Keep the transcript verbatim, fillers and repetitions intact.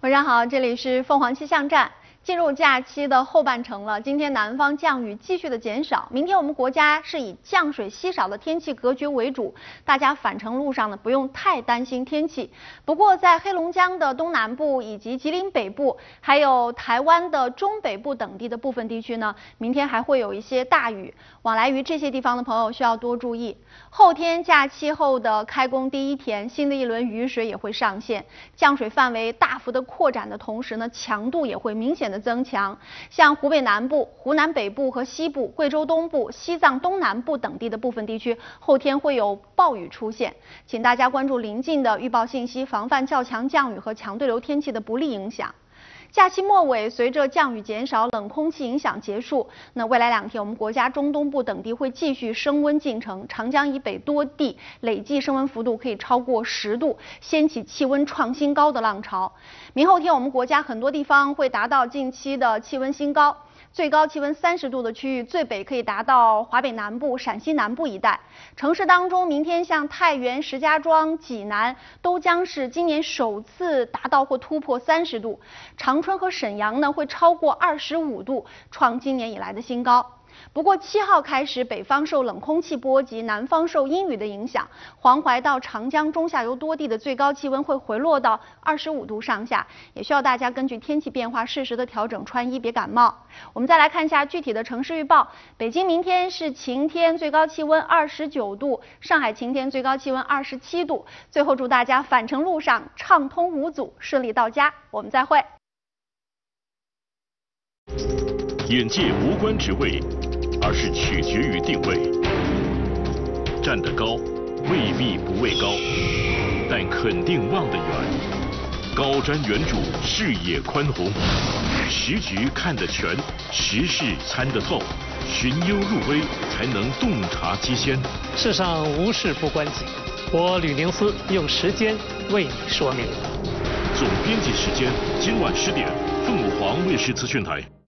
晚上好，这里是凤凰气象站。进入假期的后半程了，今天南方降雨继续的减少，明天我们国家是以降水稀少的天气格局为主，大家返程路上呢不用太担心天气。不过在黑龙江的东南部以及吉林北部，还有台湾的中北部等地的部分地区呢，明天还会有一些大雨，往来于这些地方的朋友需要多注意。后天假期后的开工第一天，新的一轮雨水也会上线，降水范围大幅的扩展的同时呢，强度也会明显的增强，像湖北南部、湖南北部和西部、贵州东部、西藏东南部等地的部分地区，后天会有暴雨出现，请大家关注临近的预报信息，防范较强降雨和强对流天气的不利影响。假期末尾，随着降雨减少，冷空气影响结束，那未来两天我们国家中东部等地会继续升温进程，长江以北多地累计升温幅度可以超过十度，掀起气温创新高的浪潮。明后天我们国家很多地方会达到近期的气温新高。最高气温三十度的区域，最北可以达到华北南部、陕西南部一带。城市当中，明天像太原、石家庄、济南都将是今年首次达到或突破三十度。长春和沈阳呢会超过二十五度，创今年以来的新高。不过七号开始，北方受冷空气波及，南方受阴雨的影响，黄淮到长江中下游多地的最高气温会回落到二十五度上下，也需要大家根据天气变化适时的调整穿衣，别感冒。我们再来看一下具体的城市预报：北京明天是晴天，最高气温二十九度；上海晴天，最高气温二十七度。最后祝大家返程路上畅通无阻，顺利到家。我们再会。 眼界无关职位，而是取决于定位。站得高，未必不畏高，但肯定望得远。高瞻远瞩，视野宽宏，时局看得全，时事参得透，寻幽入微，才能洞察机先。 世上无事不关己，我吕宁思用时间为你说明。 总编辑时间，今晚十点，凤凰卫视资讯台。